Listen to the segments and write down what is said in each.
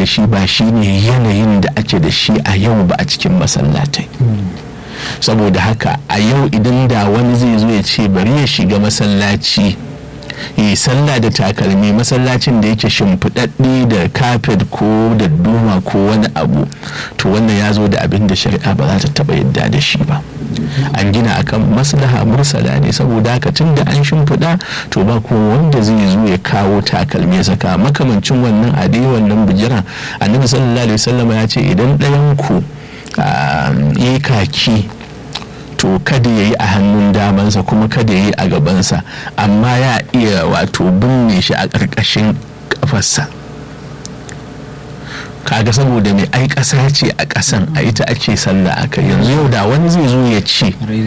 da shi ba shine yanayin da ake da shi a yau ba a cikin masallatai. Saboda haka a yau idan da wani zai zo ya ce bari ya shiga masallaci yi sallah da takalmi, masallacin da yake shimfiɗaɗɗe da kafet ko da duma ko wani abu, to wannan ya zo da abin da shari'a ba za ta taɓa yadda da shi ba. An gina akan maslaha mursala ne, saboda haka tun da an shimfiɗa to ba kuma wanda zai zo ya kawo takalmi ya saka. Makamancin wannan a dai wannan bijira annabi sallallahu alaihi wasallam ya ce idan ɗayan ku yi kaki to kada ya yi a hannun damansa kuma kada ya yi a gabansa, amma ya iya wato binne shi a ƙarƙashin ƙafarsa. Kaga saboda mai ai ƙasa ce a ƙasan a ita ake sallah a kai. Yanzu yau da wani zai zo ya ce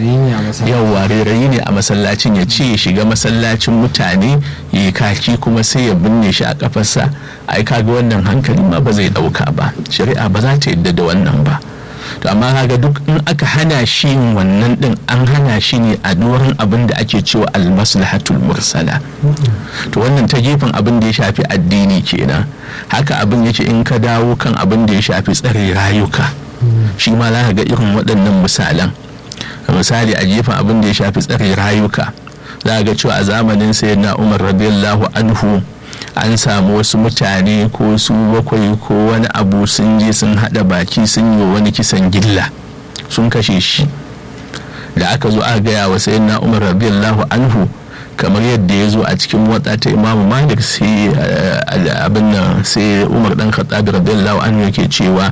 yauwa rairayi ne a masallacin, ya ce ya shiga masallacin mutane ya yi kaki kuma sai ya binne shi a ƙafarsa, ai kaga wannan hankali ma ba zai ɗauka ba, shari'a ba za ta yadda da wannan ba. To amma kaga duk in aka hana shi yin wannan din an hana shi ne a doron abin da ake cewa almaslahatul mursala. To wannan ta gefen abin da ya shafi addini kenan. Haka abin yake in ka dawo kan abin da ya shafi tsare rayuka, shi ma za ka ga irin waɗannan misalan. Misali a gefen abin da ya shafi tsare rayuka za ga cewa a zamanin sayyidina Umar radiyallahu anhu an samu wasu mutane ko su bakwai ko wani abu sun je sun hada baki sun yi wani kisan gilla sun kashe shi. Da aka zo aka gaya wa sayyidina Umar radiyallahu anhu, kamar yadda ya zo a cikin watsa ta Imam Malik, sai abin nan sai Umar dan Khattab radiyallahu anhu yake cewa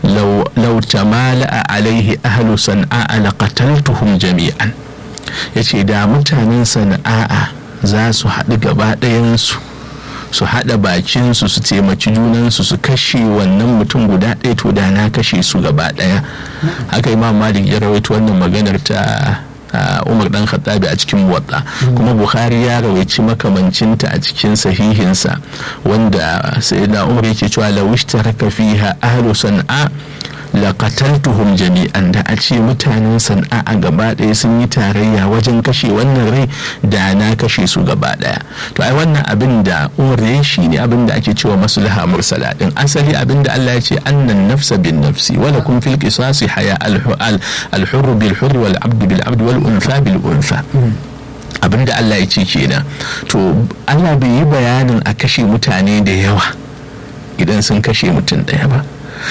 law tamala alaihi ahlu san'a laqataltuhum jami'an. Yace da mutanen Sana'a za su haɗu gaba ɗayan su haɗa bakinsu su taimaki junansu su kashe wannan mutum guda ɗaya, to da na kashe su gaba ɗaya. Haka Imam Malik ya rawaito wannan maganar ta Umar dan Khattabi a cikin Muwatta, kuma Bukhari ya rawaici makamancinta a cikin sahihinsa, wanda sayyidina Umar yake cewa law ishtaraka fiha ahlu San'a laqataltuhum jami'an. Da a ce mutanen San'a a gaba ɗaya sun yi tarayya wajen kashe wannan rai, da na kashe su gaba ɗaya. To ai wannan abin da Umar ya shi ne abin da ake cewa maslaha mursala din. Asali abin da Allah ya ce annan nafsa bin nafsi wa lakum fil qisasi haya al-hurr bil hurr wal abd bil abd wal untha bil untha. Abin da Allah ya ce kenan. To Allah bai yi bayanin a kashe mutane da yawa idan sun kashe mutum ɗaya ba.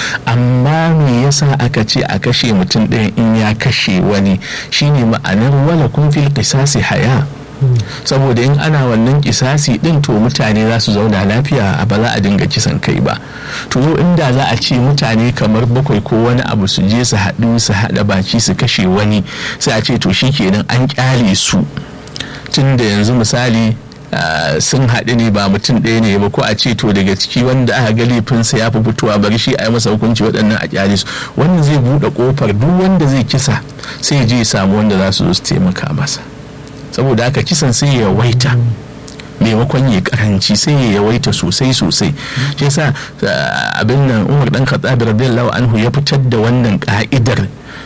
Amma me yasa aka ce a kashe mutum ɗaya in ya kashe wani? Shine ma'anar wala kun fil qisasi haya. Saboda in ana wannan kisasi din to mutane za su zauna lafiya, ba za a dinga kisan kai ba. To yau inda za a ce mutane kamar bakwai ko wani abu su je su haɗu su haɗa baki su kashe wani, sai a ce to shikenan an kyale su, tunda yanzu misali sun haɗu ne ba mutum ɗaya ne ba, ko a ce to daga ciki wanda aka ga laifinsa ya fi fitowa bari shi a yi masa hukunci waɗannan a kyale su. Wannan zai buɗe ƙofar duk wanda zai kisa sai ya je ya samu wanda za su zo su taimaka masa. Saboda haka kisan sai ya yawaita maimakon ya karanci, sai ya yawaita sosai. Shi yasa abin nan Umar dan Khattab radiyallahu anhu ya fitar da wannan ka'idar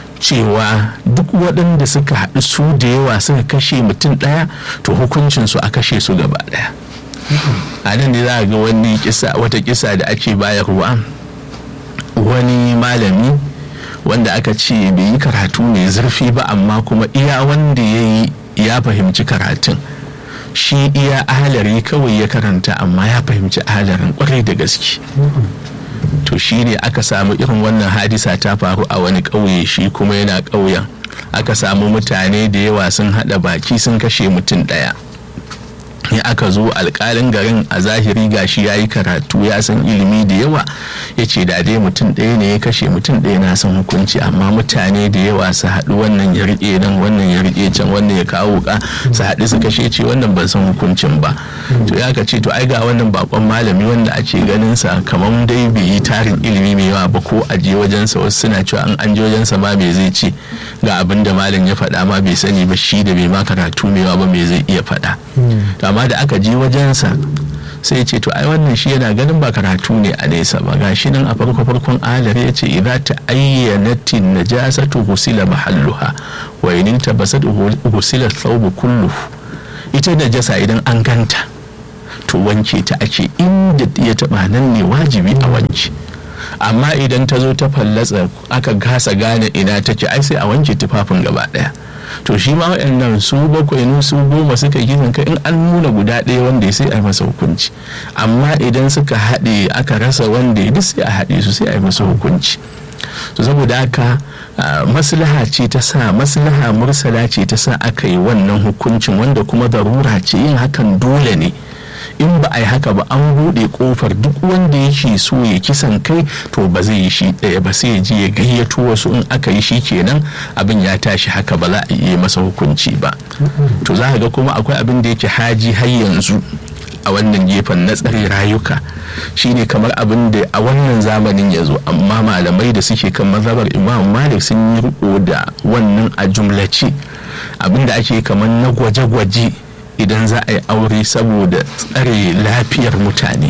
cewa duk waɗanda suka haɗu su da yawa suka kashe mutum ɗaya, to hukuncin su a kashe su gaba ɗaya. A nan ne za a ga wata kisa da ake bayarwa, wani malami wanda aka ce bai yi karatu mai zurfi ba, amma kuma iya wanda ya yi ya fahimci karatun. Shi iya ahalari kawai ya karanta, amma ya fahimci ahalarin kwarai da gaske. To shi ne aka samu irin wannan hadisa ta faru a wani ƙauye, shi kuma yana ƙauyen aka samu mutane da yawa sun haɗa baki sun kashe mutum ɗaya. ya aka zo alƙalin garin a zahiri gashi ya yi karatu ya san ilimi da yawa, ya ce da dai mutum ɗaya ne ya kashe mutum ɗaya na san hukunci, amma mutane da yawa su haɗu wannan ya riƙe nan wannan ya riƙe can wannan ya kawo wuƙa su haɗu su kashe, ce wannan ban san hukuncin ba. To ya ka ce to ai ga wannan bakon malami wanda ake ganin sa kamar dai bai yi tarin ilimi mai yawa ba, ko a je wajensa wasu suna cewa an je wajensa ma me zai ce, ga abin da malam ya faɗa ma bai sani ba, shi da bai ma karatu mai yawa ba me zai iya faɗa. To amma da aka je wajensa sai ce to ai wannan shi yana ganin ba karatu ne a nesa ba, gashi nan a farkon alare ya ce idza ta'ayyanati najasatu ghusila mahalluha wa in tabasat ghusila thawb kulluhu. Ita najasa idan an ganta to wanke ta ake, inda ya taba nan ne wajibi a wanke. Amma idan ta zo ta fallatsa aka kasa gane ina take, ai sai a wanke tufafin gaba daya. To shi ma waɗannan su 7 ne su 10 suka gizon kai, in an nuna guda ɗaya wanda sai a yi masa hukunci. Amma idan suka haɗe aka rasa wanda ya, duk sai a haɗe su sai a yi masa hukunci. To saboda haka maslaha ce ta sa, maslaha mursala ce ta sa aka yi wannan hukuncin, wanda kuma darura ce, yin hakan dole ne. In ba a yi haka ba an buɗe ƙofar duk wanda yake so ya kisan kai to ba zai yi shi ɗaya ba, sai ya je ya gayyato wasu, in aka yi shi kenan abin ya tashi haka, ba za a iya masa hukunci ba. To za ga kuma akwai abin da yake haji har yanzu a wannan gefen na tsare rayuka, shine kamar abin da a wannan zamanin ya zo, amma malamai da suke kan mazhabar Imam Malik sun yi riko da wannan a jumlace, abin da ake kamar na gwaje-gwaje idan za a yi aure saboda tsare lafiyar mutane.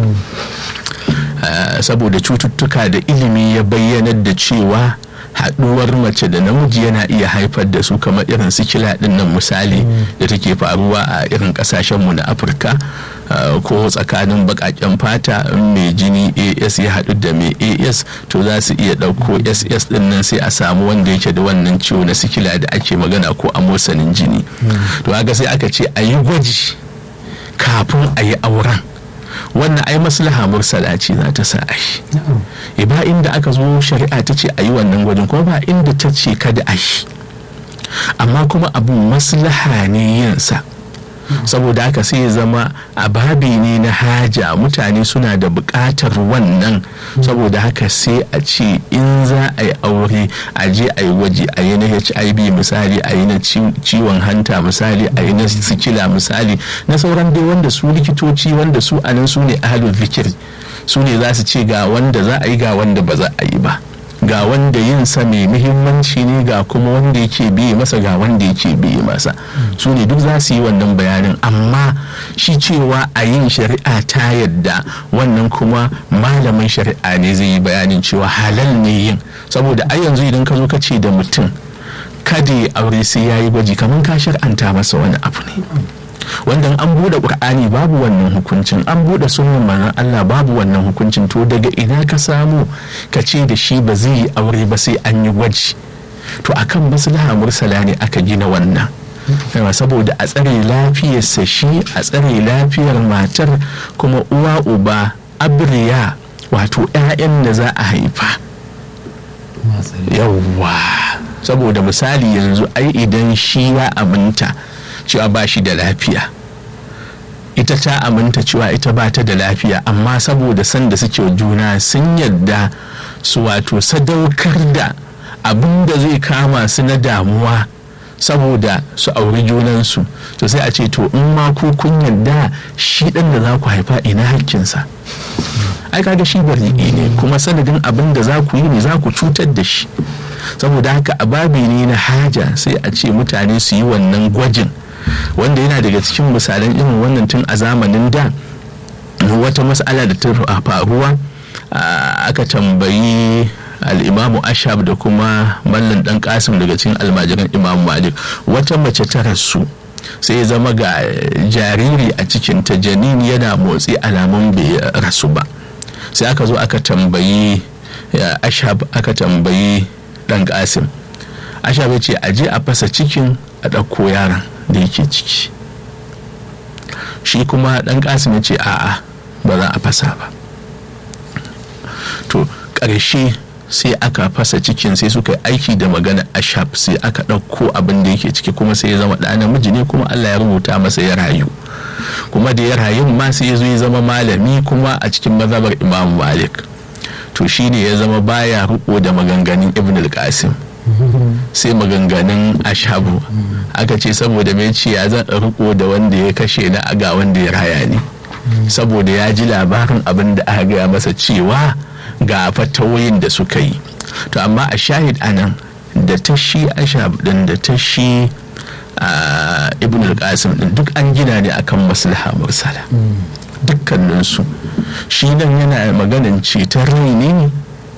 Saboda cututtuka da ilimi ya bayyanar da cewa haɗuwar mace da namiji yana iya haifar da su, kamar irin sikila ɗin nan misali da take faruwa a irin ƙasashenmu na Afirka, ko tsakanin baƙaƙen fata, mai jini AS ya haɗu da mai AS to za su iya ɗauko SS ɗin nan, sai a samu wanda yake da wannan ciwo na sikila da ake magana, ko amosanin jini. To haka sai aka ce a yi gwaji kafin a yi auren. Wannan ai maslaha mursala ce za ta sa a yi. Ba inda aka zo shari'a ta ce a yi wannan gwajin, kuma ba inda ta ce kada a yi, amma kuma abin maslaha ne yinsa. Saboda haka sai ya zama a babi ne na haja, mutane suna da buƙatar wannan. Saboda haka sai a ce in za a yi aure a je a yi gwaji, a yi na HIV misali, a yi na ciwon hanta misali, a yi na sikila misali, na sauran dai wanda su likitoci wanda su anan su ne ahlul zikir, su ne za su ce ga wanda za a yi ga wanda ba za a yi ba, ga wanda yin sa mai muhimmanci ne, ga kuma wanda yake biye masa, ga wanda yake biye masa. Su ne duk za su yi wannan bayanin. Amma shi cewa a yin shari'a ta yadda, wannan kuma malamin shari'a ne zai yi bayanin cewa halal ne yin. Saboda ai yanzu idan ka zo ka ce da mutum kada ya aure sai ya yi gwaji, kamar ka shar'anta masa wani abu ne, wanda an bude Qur'ani babu wannan hukuncin, an bude sunnan manzon Allah babu wannan hukuncin. To daga ina ka samu ka ce da shi ba zai yi aure ba sai an yi gwaji? To akan maslaha mursala ne aka gina wannan, saboda a tsare lafiyarsa shi, a tsare lafiyar matar, kuma uwa uba abriya, wato 'ya'yan da za a haifa. Yawwa, saboda misali yanzu ai idan shi ya aminta cewa ba shi da lafiya, ita ta aminta cewa ita ba ta da lafiya, amma saboda sanda suke juna sun yadda su wato sadaukar da abin da zai kama su na damuwa saboda su auri junansu, to sai a ce to in ma ku kun yadda shi ɗan da za ku haifa ina hakkinsa? ai kaga shi bari ne, kuma sanadin abin da za ku yi ne za ku cutar da shi. Saboda haka a babi ne na haja sai a ce mutane su yi wannan gwajin, wanda yana daga cikin misalan irin wannan tun a zamanin da. Wata mas'ala da ta faruwa, aka tambayi al'imamu Ashab da kuma mallan dan Qasim daga cikin almajiran Imam Malik, wata mace ta rasu sai ya zama ga jariri a cikin ta, janini yana motsi, alamun bai rasu ba. Sai aka zo aka tambayi Ashab, aka tambayi dan Qasim. Ashab ya ce a je a fasa cikin a ɗauko yaron da yake ciki. Shi kuma dan Qasim ya ce a'a ba za a fasa ba. To ƙarshe sai aka fasa cikin, sai suka yi aiki da magana Ashab, sai aka ɗauko abin da yake ciki, kuma sai ya zama ɗa namiji ne, kuma Allah ya rubuta masa ya rayu. Kuma da ya rayu ma sai ya zo ya zama malami kuma a cikin mazhabar Imam Malik. To shine ya zama baya riko da maganganun Ibn al-Qasim, sai maganganun Ashabu. Aka ce saboda mai ce ya zan riko da wanda ya kashe na aga wanda ya raya ne, saboda ya ji labarin abin da aka gaya masa cewa ga fatawoyin da suka yi. To amma a shahid anan da ta shi Ashab din da ta shi Ibn al-Qasim din duk an gina ne akan maslaha mursala, dukkaninsu. Shi nan yana maganin ceton rai ne,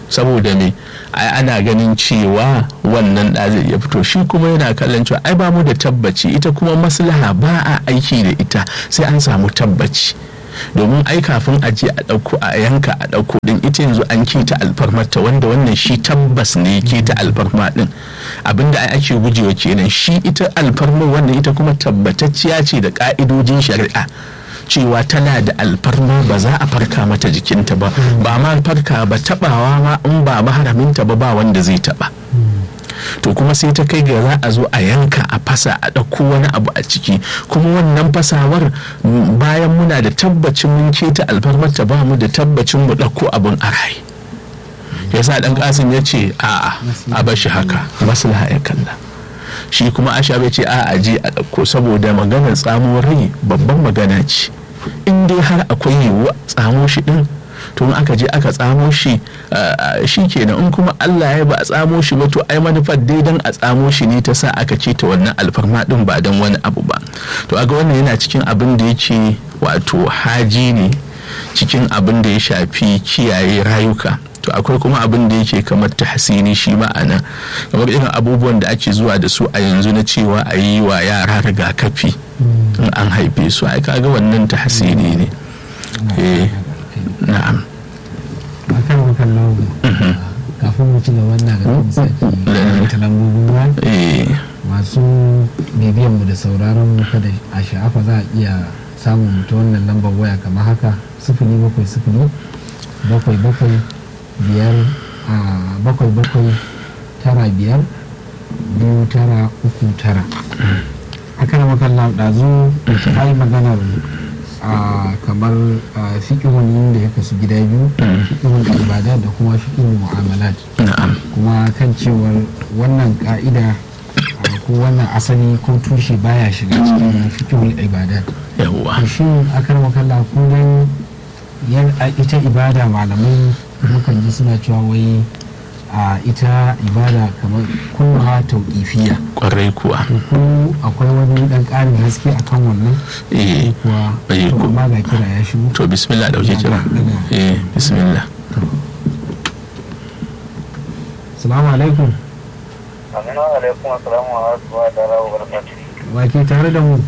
saboda me ana ganin cewa wannan da zai iya fito, shi kuma yana kallon cewa ai ba mu da tabbaci, ita kuma maslaha ba a aiki da ita sai an samu tabbaci, domin ai kafin a je a ɗauko a yanka a ɗauko din ita yanzu an keta alfarmarta, wanda wannan shi tabbas ne keta alfarma din, abinda ai ake gujewa kenan. shi ita alfarmar wannan ita kuma tabbatacciya ce da ka'idojin shari'a cewa tana da alfarma, ba za a farka mata jikinta ba, ba ma farka ba, tabawa ma in ba maharaminta ba wanda zai taba. to kuma sai ta kai ga za a zo a yanka a fasa a ɗauko wani abu a ciki, kuma wannan fasawar bayan muna da tabbacin mun keta alfarmarta ba mu da tabbacin mu ɗauko abin a rai. yasa ɗan ƙasim ya ce a bashi haka, maslaha ya kalla. shi kuma asha bai ce a je a ɗauko, saboda maganar tsamo rai babban magana ce, in dai har akwai yiwuwa tsamo shi ɗin to aka je aka tsamo shi shi kenan, in kuma Allah ya ba a tsamo shi ba to ai manufar dai dan a tsamo shi ne ta sa aka ce ta wannan alfarma din ba dan wani abu ba. to aga wannan yana cikin abin da yake wato haji ne cikin abin da ya shafi kiyaye rayuka. to akwai kuma abin da yake kamar tahsini shi ma'ana kamar irin abubuwan da ake zuwa da su a yanzu na cewa a yi wa yara rigakafi in an haife su, ai kaga wannan tahsini ne. na'am. akan makallau kafin mu ci da wannan ga saki talambobin ruwa masu bibiyan mu da sauraron mu kada a sha'afa za a iya samun ta wannan lambar waya kamar haka 0707 7 biyar a 7 tara 5 2 tara 3 tara. akan makallau ɗazu ta yi maganar kamar fiƙihun da ya kasu gida biyu, fiƙihun ibada da kuma fiƙihun mu'amalat, kuma kan cewar wannan ka'ida ko wannan asali ko tushe baya shiga cikin fiƙihun ibada. shin akan makalla kullum ita ibada malamai mukan ji suna cewa wai ita ibada kamar kuma tauƙifiya kwarai kuwa, ko akwai wani dan ƙarin haske akan wannan? kuwa to amma ga kira ya shigo. to bismillah dauke kira. bismillah. assalamu alaikum. amina alaikum assalamu alaikum wa barakatuh. wa ke tare da mu?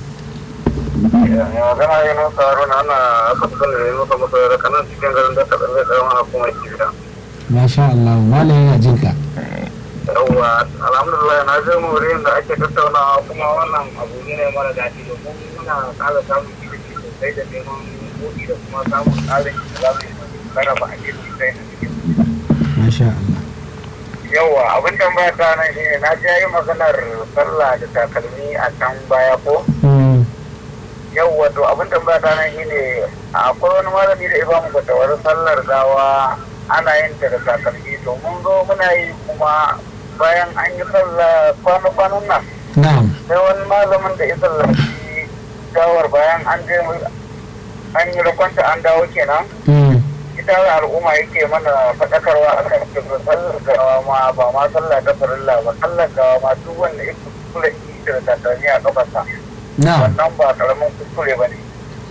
ne magana yana tsaro na ana aka fitar da yanzu kamar da kanan cikin garin da ka tsalle da wani hukumar gida. masha Allah, malam yana jin ka. yawwa alhamdulillah na je mu wurin da ake tattaunawa, kuma wannan abu ne mara daɗi domin muna ƙara samun ilimi sosai da neman buɗi da kuma samun ƙarin islami sarrafa a cikin sai na cikin. masha Allah. yawwa abin tambaya ta nan shi ne na je yi maganar sallah da takalmi a can baya ko. yawwa to abin tambaya ta nan shi ne akwai wani malami da ya ba mu fatawar sallar gawa ana yin ta da takalmi, to mun zo muna yi kuma bayan an yi sallah kwanan nan sai wani malamin da ya sallaci gawar bayan an je an yi rakwanta an dawo kenan ita al'umma yake mana faɗakarwa a kan sallar gawa ma ba ma sallah ta farilla ba, sallar gawa ma duk wanda ya kuskure da takalmi a kafarsa wannan ba karamin kuskure ba ne.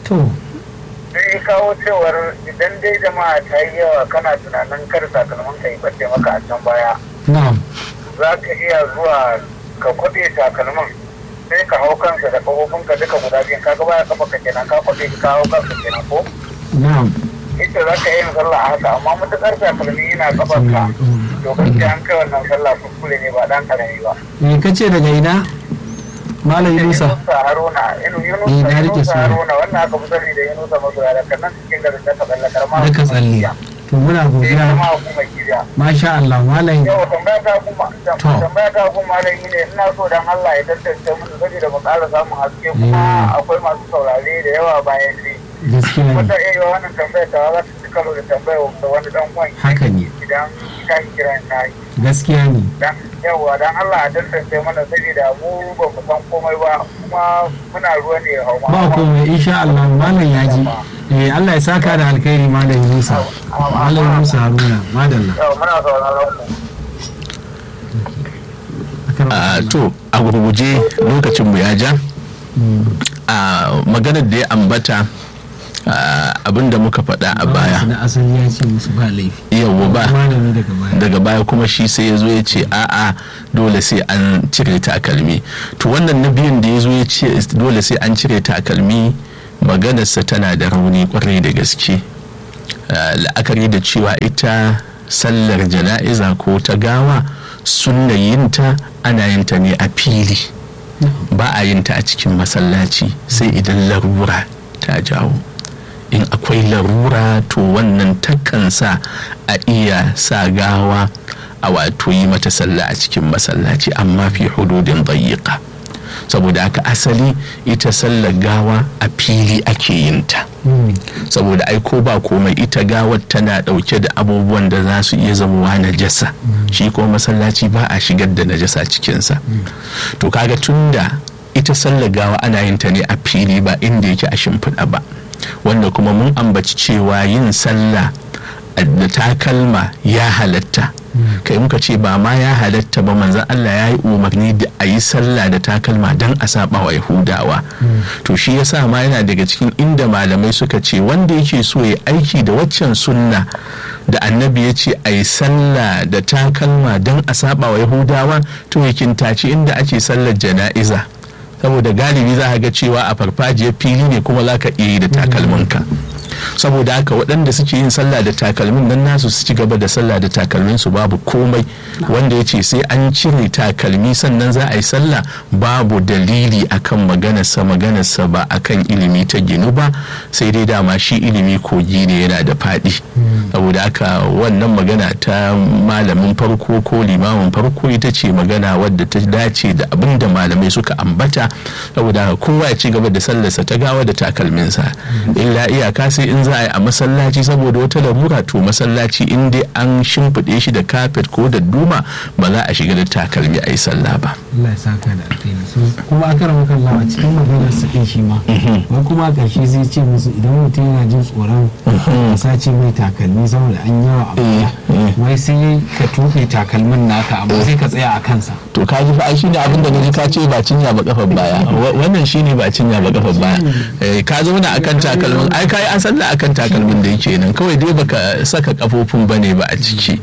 sai kawo cewar idan dai jama'a ta yi yawa kana tunanin kar takalmin ka yi bace maka a can baya za ka iya zuwa ka kwaɗe takalmin sai ka hau kansa da ƙafofinka duka guda biyun ka gaba ya kafa ka kenan ka kwaɗe ka hau kansa kenan ko ita za ka yi yin sallah a haka, amma matuƙar takalmi yana kafarka to gaskiya an kai wannan sallah kuskure ne ba dan karami ba. me kace daga ina Malam Yunusa Haruna Haruna wannan aka fi sani da Yunusa magoya da kanan cikin garin da ka tsalle karama da ka tsalle. to muna godiya. masha Allah malam. yau tambaya ta kuma malam ne ina so dan Allah ya tantance mu saboda mu ƙara samun haske, kuma akwai masu saurare da yawa bayan ni. gaskiya ne. wata iya wannan tambaya ta za ta ci karo da tambaya da wani dan uwan. haka ne. idan ka kira na gaskiya ne. yawa dan Allah a tantance mana saboda mu ba mu san komai ba, kuma muna ruwa ne hauma. ba komai insha Allah malam ya ji. Allah ya saka da alkhairi malam Musa. malam Musa Haruna madalla. muna sauraron ku. to a gurguje lokacin mu ya ja. a maganar da ya ambata abin da muka faɗa a baya na asali ya ce musu ba laifi yawa ba malami daga baya kuma shi sai ya zo ya ce a'a dole sai an cire takalmi. To wannan na biyun da ya zo ya ce dole sai an cire takalmi maganarsa tana da rauni kwarai da gaske, la'akari da cewa ita sallar jana'iza ko ta gawa sunna yinta ana yinta ne a fili, ba a yinta a cikin masallaci sai idan larura ta jawo. In akwai larura to wannan takan sa a iya sa gawa a wato yi mata sallah a cikin masallaci, amma fi hududin dayyika. Saboda haka asali ita sallar gawa a fili ake yinta, saboda ai ko ba komai ita gawar tana dauke da abubuwan da za su iya zamowa najasa, shi ko masallaci ba a shigar da najasa cikinsa. To kaga tunda ita sallar gawa ana yinta ne a fili ba inda yake a shimfiɗa ba, wanda kuma mun ambaci cewa yin sallah da takalma ya halatta, kai muka ce ba ma ya halatta ba, manzon Allah ya yi umarni da a yi sallah da takalma don a saba wa Yahudawa. To shi yasa ma yana daga cikin inda malamai suka ce wanda yake so ya aiki da waccan sunna da annabi ya ce a yi sallah da takalma don a saba wa Yahudawa, to ya kintace inda ake sallar jana'iza, saboda galibi za ka ga cewa a farfajiyar fili ne kuma za ka iya yi da takalminka. Saboda haka waɗanda suke yin sallah da takalmin nan nasu su ci gaba da sallah da takalmin su babu komai. Wanda ya ce sai an cire takalmi sannan za a yi sallah, babu dalili akan maganarsa ba akan ilimi ta ginu ba, sai dai dama shi ilimi kogi ne yana da faɗi. Saboda haka wannan magana ta malamin farko ko limamin farko ita ce magana wadda ta dace da abin da malamai suka ambata. Saboda haka kowa ya ci gaba da sallarsa ta gawa da takalminsa, illa iyaka sai in za a yi a masallaci saboda wata larura, to masallaci in dai an shimfiɗe shi da kafet ko da duma ba za a shiga da takalmi a yi sallah ba. Allah ya saka da alheri. So kuma aka rawa kan lawa cikin maganar sa din shi ma wai kuma a ƙarshe zai ce musu idan mutum yana jin tsoron a sace mai takalmi saboda an yawa a baya, wai sai ka tufe takalmin naka amma sai ka tsaya a kansa. To ka ji fa ai shine abin da naji ka ce ba cinya ba kafar baya, wannan shine ba cinya ba kafar baya. Ka zauna akan takalmin, ai kai an sallah akan takalmin da yake nan, kawai dai baka saka kafofin bane ba a ciki.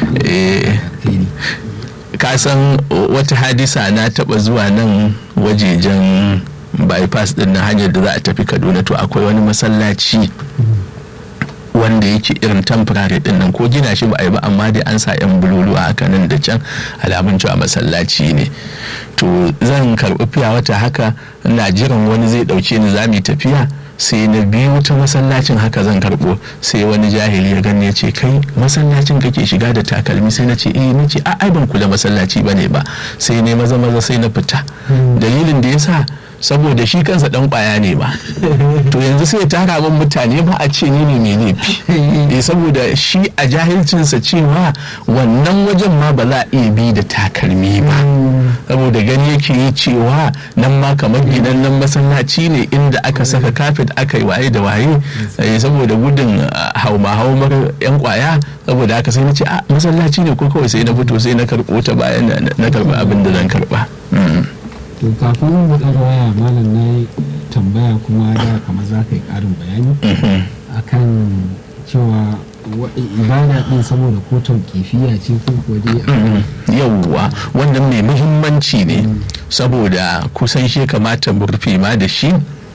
Ka san wata hadisa na taba zuwa nan wajejen bypass din na hanyar da za a tafi Kaduna, to akwai wani masallaci wanda yake irin temporary din nan, ko gina shi ba a yi ba amma dai an sa yan bululu a haka nan da can, alamun cewa masallaci ne. To zan karbi fiya wata haka, ina jiran wani zai dauke ni za mu tafiya, sai na biyu ta masallacin haka zan karbo, sai wani jahili ya gani ya ce kai masallacin kake shiga da takalmi? Sai na ce na ce ai ban kula masallaci bane ba, sai ne maza sai na fita. Dalilin da yasa saboda shi kansa dan kwaya ne ba, to yanzu sai tara ban mutane ba a ce ni ne mai laifi, saboda shi a jahilcinsa cewa wannan wajen ma ba za a iya bi da takalmi ba, saboda gani yake yi cewa nan ma kamar gidan nan masallaci ne inda aka saka kafet aka yi waye da waye, saboda gudun haumar yan kwaya. Saboda haka sai na ce masallaci ne ko kawai sai na fito sai na karɓo ta bayan na karɓi abin da zan karɓa. To kafin mu ɗaga waya malam na yi tambaya kuma da kamar za ka yi ƙarin bayani akan cewa ibada ɗin saboda ko tauƙifiya ce ko kuwa dai yawwa wannan mai muhimmanci ne, saboda kusan shi kamata mu rufe ma da shi.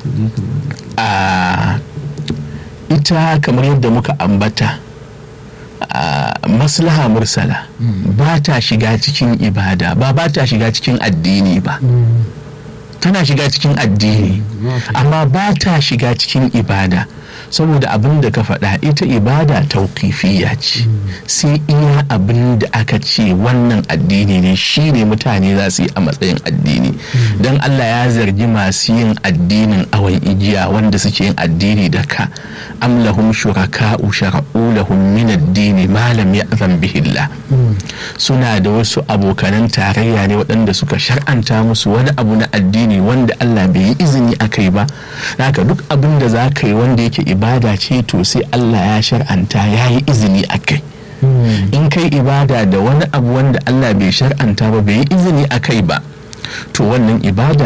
Ita kamar yadda muka ambata maslaha mursala ba ta shiga cikin ibada ba ta shiga cikin addini ba, tana shiga cikin addini amma ba ta shiga cikin ibada, saboda abin da ka faɗa ita ibada tauƙifiyya ce, sai iya abin da aka ce wannan addini ne shi ne mutane za su yi a matsayin addini. Don Allah ya zargi masu yin addinin awon igiya wanda suke yin addini da ka am lahum shuraka'u shara'u lahum min ad-dini ma lam ya'zan bihi Allah, suna da wasu abokanan tarayya ne waɗanda suka shar'anta musu wani abu na addini wanda Allah bai yi izini akai ba. Haka duk abin da za ka yi wanda yake ibada ce to sai Allah ya shar'anta ya yi izini akai. In kai ibada da wani abu wanda Allah bai shar'anta ba bai yi izini akai ba, to wannan ibada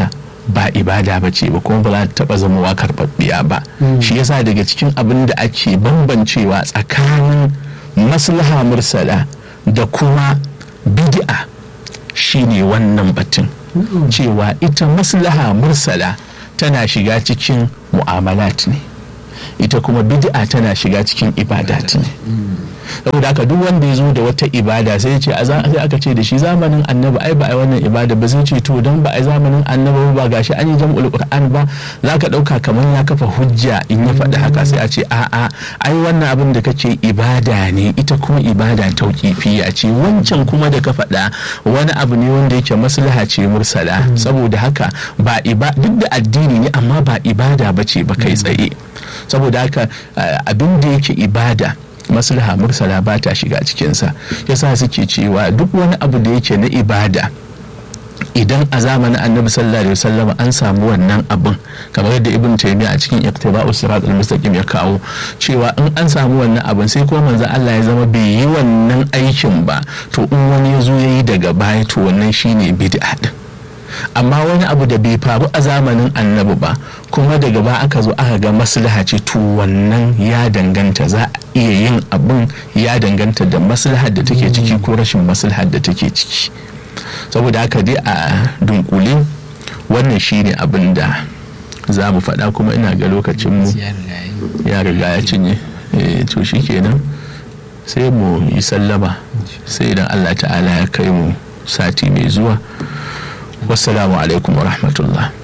ba ibada ba ce ba, kuma ba za ta taɓa zamowa karɓaɓɓiya ba. Shi yasa daga cikin abin da ake bambancewa tsakanin maslaha mursala da kuma bid'a shine wannan batun cewa ita maslaha mursala tana shiga cikin mu'amalat ne, ita kuma bid'a tana shiga cikin ibadat ne. Saboda haka duk wanda ya zo da wata ibada sai ce sai aka ce da shi zamanin annabi ai ba ai wannan ibada ba, sai ce to dan ba ai zamanin annabi ba gashi an yi jam'ul qur'an ba, zaka dauka kamar ya kafa hujja in ya faɗi haka, sai a ce a'a ai wannan abin da kace ibada ne, ita kuma ibada tauqifiyya ce, wancan kuma da ka faɗa wani abu ne wanda yake maslaha ce mursala. Saboda haka ba duk da addini ne amma ba ibada bace ba kai tsaye. Saboda haka abin da yake ibada maslaha mursala ba ta shiga cikinsa, yasa suke cewa duk wani abu da yake na ibada idan a zamanin annabi sallallahu alaihi wasallam an samu wannan abin, kamar yadda ibn taymiya a cikin iqtiba'us sirat al-mustaqim ya kawo cewa in an samu wannan abin sai kuma manzo Allah ya zama bai yi wannan aikin ba, to in wani ya zo yayi daga baya to wannan shine bid'a din. Amma wani abu da bai faru a zamanin annabi ba kuma daga ba aka zo aka ga maslaha ce, to wannan ya danganta, za a iya yin abin ya danganta da maslahar da take ciki ko rashin maslahar da take ciki. Saboda haka dai a dunkule wannan shine abin da za mu faɗa, kuma ina ga lokacin mu ya riga ya cinye. To shikenan sai mu yi sallama, sai idan Allah ta'ala ya kai mu sati mai zuwa. Wassalamu alaikum wa rahmatullah.